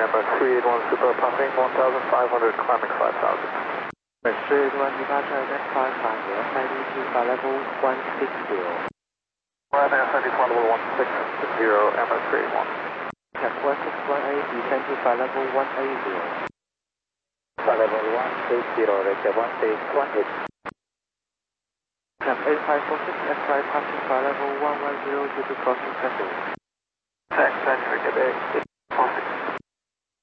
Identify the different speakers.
Speaker 1: 381 super pumping 1,500, climbing 5,000.
Speaker 2: 381 departure at 500, heading to flight level 160.
Speaker 1: Right now, heading to level 160, Emirates 381.
Speaker 2: Cap 1618, descend to flight level 180.
Speaker 1: Flight level 160, Recap 1618.
Speaker 2: Cap 8546, F5 passing flight level 110 due to crossing traffic.
Speaker 1: Thanks, Century, Quebec.